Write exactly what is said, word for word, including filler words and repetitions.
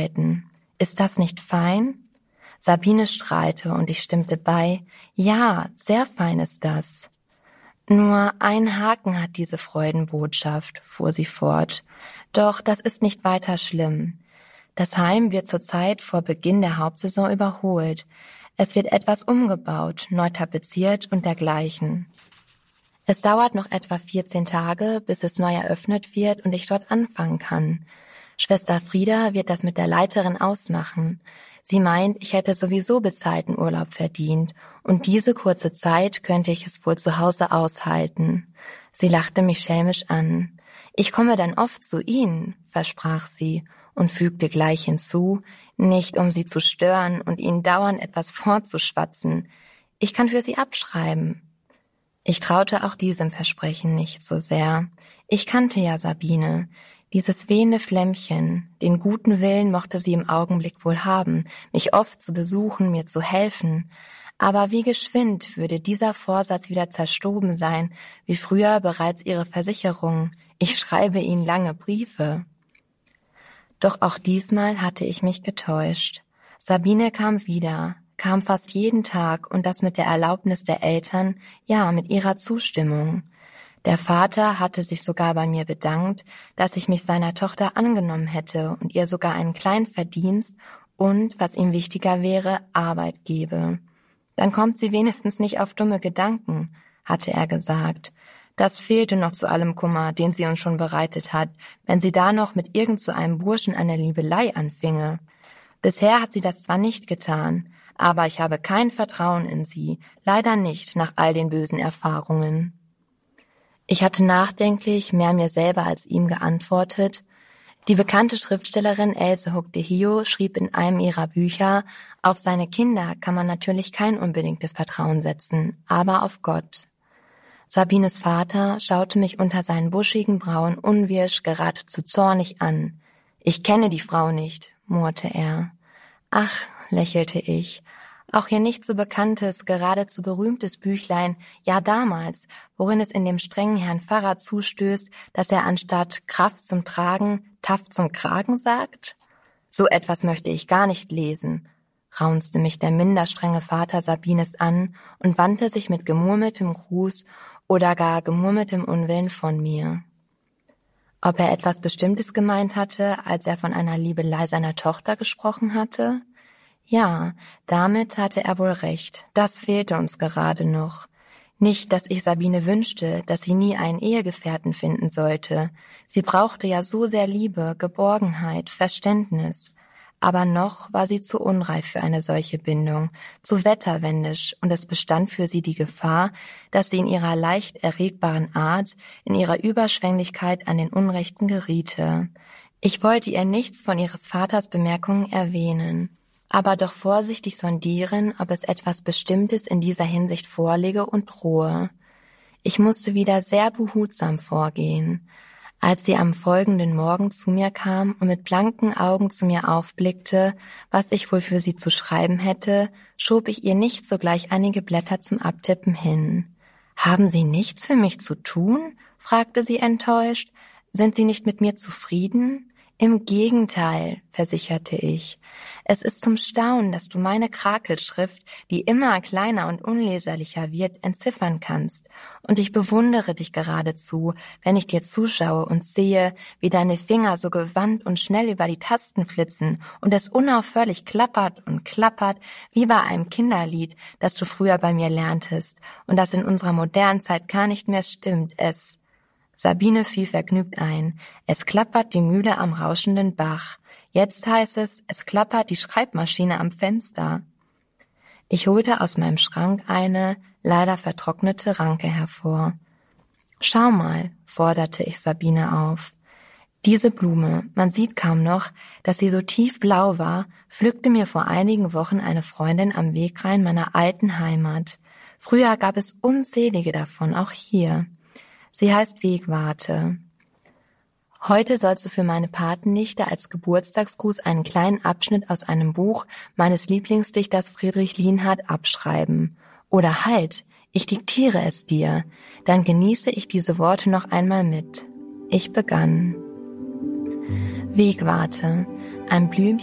arbeiten. Ist das nicht fein?« Sabine strahlte und ich stimmte bei. »Ja, sehr fein ist das.« »Nur ein Haken hat diese Freudenbotschaft«, fuhr sie fort. »Doch das ist nicht weiter schlimm. Das Heim wird zurzeit vor Beginn der Hauptsaison überholt. Es wird etwas umgebaut, neu tapeziert und dergleichen. Es dauert noch etwa vierzehn Tage, bis es neu eröffnet wird und ich dort anfangen kann. Schwester Frieda wird das mit der Leiterin ausmachen. Sie meint, ich hätte sowieso bezahlten Urlaub verdient und diese kurze Zeit könnte ich es wohl zu Hause aushalten.« Sie lachte mich schelmisch an. »Ich komme dann oft zu Ihnen«, versprach sie und fügte gleich hinzu, nicht um Sie zu stören und Ihnen dauernd etwas vorzuschwatzen. »Ich kann für Sie abschreiben.« Ich traute auch diesem Versprechen nicht so sehr. Ich kannte ja Sabine. Dieses wehende Flämmchen, den guten Willen mochte sie im Augenblick wohl haben, mich oft zu besuchen, mir zu helfen. Aber wie geschwind würde dieser Vorsatz wieder zerstoben sein, wie früher bereits ihre Versicherung. Ich schreibe Ihnen lange Briefe. Doch auch diesmal hatte ich mich getäuscht. Sabine kam wieder, kam fast jeden Tag und das mit der Erlaubnis der Eltern, ja, mit ihrer Zustimmung. Der Vater hatte sich sogar bei mir bedankt, dass ich mich seiner Tochter angenommen hätte und ihr sogar einen kleinen Verdienst und, was ihm wichtiger wäre, Arbeit gebe. Dann kommt sie wenigstens nicht auf dumme Gedanken, hatte er gesagt. Das fehlte noch zu allem Kummer, den sie uns schon bereitet hat, wenn sie da noch mit irgend so einem Burschen eine Liebelei anfinge. Bisher hat sie das zwar nicht getan, aber ich habe kein Vertrauen in sie, leider nicht nach all den bösen Erfahrungen. Ich hatte nachdenklich mehr mir selber als ihm geantwortet. Die bekannte Schriftstellerin Else Hook-de-Hio schrieb in einem ihrer Bücher, auf seine Kinder kann man natürlich kein unbedingtes Vertrauen setzen, aber auf Gott. Sabines Vater schaute mich unter seinen buschigen Brauen unwirsch geradezu zornig an. »Ich kenne die Frau nicht«, murrte er. »Ach«, lächelte ich, »auch ihr nicht so bekanntes, geradezu berühmtes Büchlein, ja damals, worin es in dem strengen Herrn Pfarrer zustößt, dass er anstatt Kraft zum Tragen, Taft zum Kragen sagt? So etwas möchte ich gar nicht lesen«, raunzte mich der minder strenge Vater Sabines an und wandte sich mit gemurmeltem Gruß oder gar gemurmeltem Unwillen von mir. Ob er etwas Bestimmtes gemeint hatte, als er von einer Liebelei seiner Tochter gesprochen hatte? Ja, damit hatte er wohl recht, das fehlte uns gerade noch. Nicht, dass ich Sabine wünschte, dass sie nie einen Ehegefährten finden sollte. Sie brauchte ja so sehr Liebe, Geborgenheit, Verständnis. Aber noch war sie zu unreif für eine solche Bindung, zu wetterwendisch, und es bestand für sie die Gefahr, dass sie in ihrer leicht erregbaren Art, in ihrer Überschwänglichkeit an den Unrechten geriete. Ich wollte ihr nichts von ihres Vaters Bemerkungen erwähnen, aber doch vorsichtig sondieren, ob es etwas Bestimmtes in dieser Hinsicht vorliege und drohe. Ich musste wieder sehr behutsam vorgehen. Als sie am folgenden Morgen zu mir kam und mit blanken Augen zu mir aufblickte, was ich wohl für sie zu schreiben hätte, schob ich ihr nicht sogleich einige Blätter zum Abtippen hin. »Haben Sie nichts für mich zu tun?« fragte sie enttäuscht. »Sind Sie nicht mit mir zufrieden?« »Im Gegenteil«, versicherte ich. »Es ist zum Staunen, dass du meine Krakelschrift, die immer kleiner und unleserlicher wird, entziffern kannst. Und ich bewundere dich geradezu, wenn ich dir zuschaue und sehe, wie deine Finger so gewandt und schnell über die Tasten flitzen und es unaufhörlich klappert und klappert, wie bei einem Kinderlied, das du früher bei mir lerntest und das in unserer modernen Zeit gar nicht mehr stimmt. Es...« Sabine fiel vergnügt ein. »Es klappert die Mühle am rauschenden Bach. Jetzt heißt es, es klappert die Schreibmaschine am Fenster.« Ich holte aus meinem Schrank eine, leider vertrocknete Ranke hervor. »Schau mal«, forderte ich Sabine auf. Diese Blume, man sieht kaum noch, dass sie so tiefblau war, pflückte mir vor einigen Wochen eine Freundin am Wegrhein meiner alten Heimat. Früher gab es unzählige davon, auch hier. Sie heißt Wegwarte. Heute sollst du für meine Patennichte als Geburtstagsgruß einen kleinen Abschnitt aus einem Buch meines Lieblingsdichters Friedrich Lienhard abschreiben. Oder halt, ich diktiere es dir, dann genieße ich diese Worte noch einmal mit. Ich begann. Wegwarte, ein Blümchen